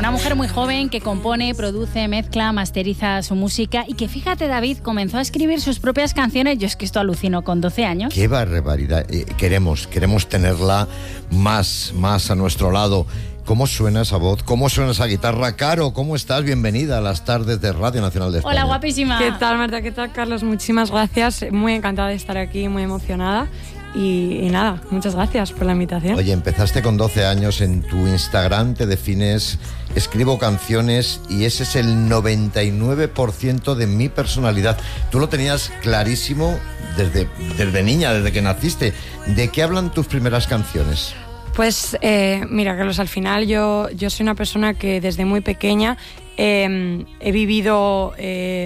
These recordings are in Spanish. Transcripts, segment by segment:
Una mujer muy joven que compone, produce, mezcla, masteriza su música y que, fíjate, David, comenzó a escribir sus propias canciones. Yo es que esto alucino, con 12 años. ¡Qué barbaridad! Queremos tenerla más a nuestro lado. ¿Cómo suena esa voz? ¿Cómo suena esa guitarra? Caro, ¿cómo estás? Bienvenida a las tardes de Radio Nacional de España. Hola, guapísima. ¿Qué tal, Marta? ¿Qué tal, Carlos? Muchísimas gracias. Muy encantada de estar aquí, muy emocionada. Y nada, muchas gracias por la invitación. Oye, empezaste con 12 años, en tu Instagram te defines, escribo canciones y ese es el 99% de mi personalidad. Tú lo tenías clarísimo desde niña, desde que naciste. ¿De qué hablan tus primeras canciones? Pues mira, Carlos, al final yo soy una persona que desde muy pequeña he vivido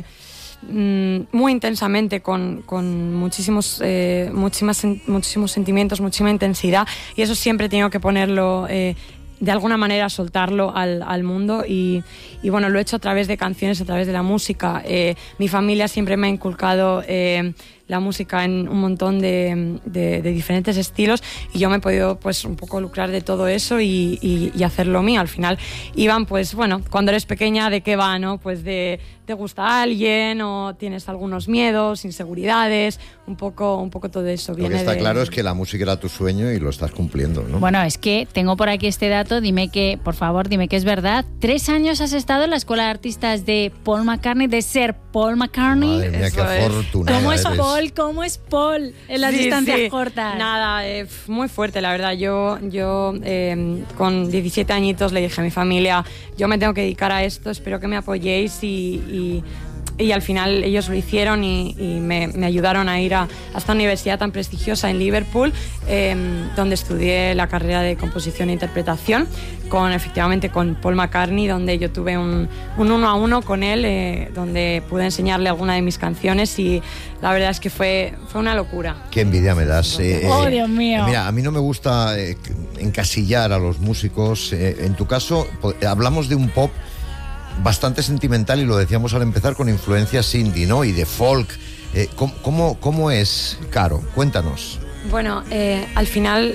muy intensamente con muchísimos sentimientos, muchísima intensidad, y eso siempre he tenido que ponerlo de alguna manera, soltarlo al mundo y bueno, lo he hecho a través de canciones, a través de la música. Mi familia siempre me ha inculcado la música en un montón de diferentes estilos, y yo me he podido pues un poco lucrar de todo eso y hacerlo mío. Al final iban, pues bueno, cuando eres pequeña, ¿de qué va, no? Pues de te gusta a alguien o tienes algunos miedos, inseguridades, un poco todo eso. Lo que está claro es que la música era tu sueño y lo estás cumpliendo, ¿no? Bueno, es que tengo por aquí este dato, por favor, dime que es verdad. 3 años has estado en la Escuela de Artistas de Paul McCartney, de ser Paul McCartney. Madre mía, qué afortunada ¿Cómo es eres. Paul? ¿Cómo es Paul en las distancias cortas? Nada, muy fuerte, la verdad. Yo con 17 añitos le dije a mi familia, yo me tengo que dedicar a esto, espero que me apoyéis, y al final ellos lo hicieron y me ayudaron a ir a esta universidad tan prestigiosa en Liverpool, donde estudié la carrera de composición e interpretación efectivamente con Paul McCartney, donde yo tuve un 1-a-1 con él, donde pude enseñarle alguna de mis canciones, y la verdad es que fue una locura. Qué envidia me das. Oh, Dios mío. Mira, a mí no me gusta encasillar a los músicos. En tu caso, hablamos de un pop bastante sentimental, y lo decíamos al empezar, con influencias indie, ¿no? Y de folk. ¿Cómo es, Caro? Cuéntanos. Bueno, al final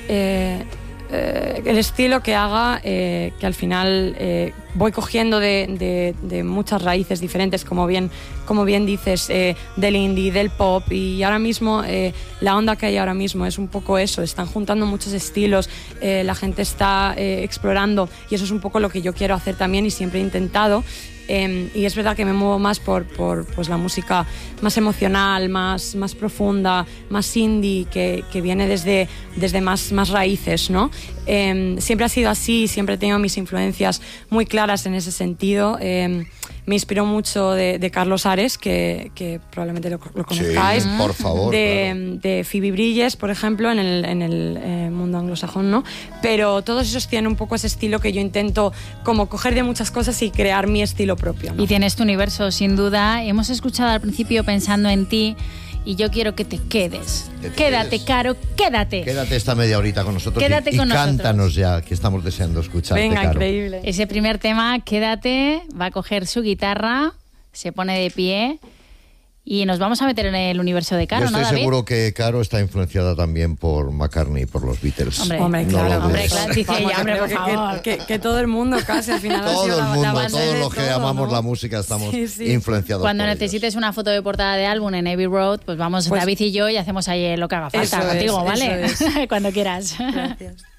el estilo que haga, que al final voy cogiendo de muchas raíces diferentes, como bien dices, del indie, del pop, y ahora mismo la onda que hay ahora mismo es un poco eso, están juntando muchos estilos, la gente está explorando, y eso es un poco lo que yo quiero hacer también, y siempre he intentado. Y es verdad que me muevo más por pues la música más emocional, más profunda, más indie, que viene desde más raíces, ¿no? Siempre ha sido así, siempre he tenido mis influencias muy claras en ese sentido. Me inspiró mucho de Carlos Ares, que probablemente lo conozcáis. Sí, por favor. De Phoebe Bridgers, por ejemplo, en el mundo anglosajón, ¿no? Pero todos esos tienen un poco ese estilo que yo intento como coger de muchas cosas y crear mi estilo propio, ¿no? Y tienes tu universo, sin duda. Hemos escuchado al principio Pensando en ti, y yo quiero que te quedes. Quédate, Caro, quédate. Quédate esta media horita con nosotros. Quédate y con nosotros. Cántanos ya, que estamos deseando escucharte, Venga, Caro. increíble. Ese primer tema, Quédate, va a coger su guitarra, se pone de pie y nos vamos a meter en el universo de Caro, Yo ¿no, estoy David? seguro que Caro está influenciada también por McCartney y por los Beatles. Hombre, claro, dice ella, hombre, por favor. Que todo el mundo casi al final ha Todo sido el la mundo, base todos de los que todo, amamos ¿no? la música estamos Sí. influenciados Cuando por necesites ellos. una foto de portada de álbum en Abbey Road, pues vamos Pues David y yo, y hacemos ahí lo que haga falta eso contigo, es, ¿vale? eso Cuando quieras. Gracias.